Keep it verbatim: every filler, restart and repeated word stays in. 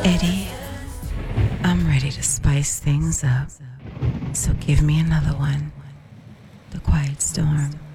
Eddie, I'm ready to spice things up. So give me another one. The Quiet Storm.